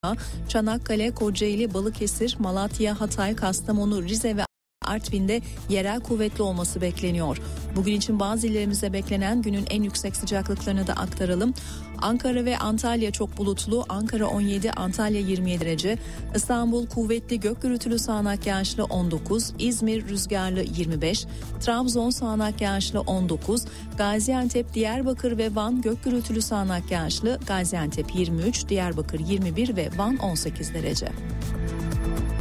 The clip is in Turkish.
Çanakkale, Kocaeli, Balıkesir, Malatya, Hatay, Kastamonu, Rize ve Artvin'de yerel kuvvetli olması bekleniyor. Bugün için bazı illerimizde beklenen günün en yüksek sıcaklıklarını da aktaralım. Ankara ve Antalya çok bulutlu. Ankara 17, Antalya 27 derece. İstanbul kuvvetli gök gürültülü sağanak yağışlı 19. İzmir rüzgarlı 25. Trabzon sağanak yağışlı 19. Gaziantep, Diyarbakır ve Van gök gürültülü sağanak yağışlı. Gaziantep 23, Diyarbakır 21 ve Van 18 derece.